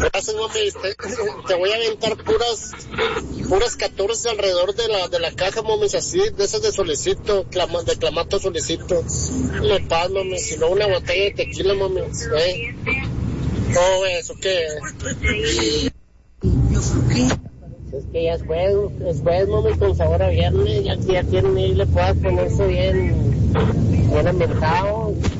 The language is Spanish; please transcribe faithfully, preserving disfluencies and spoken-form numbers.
Gracias, mami. Te, te voy a aventar puras, puras catorce alrededor de la, de la caja, mami, así, de esas de solicito, clama, de clamato solicito. Le paz, mami, si no una botella de tequila, mami, ¿eh? ¿Cómo es o qué? Es que ya es jueves, es jueves, mami, con sabor a viernes, ya, ya tiene, y le puedas ponerse bien, bien ambientado,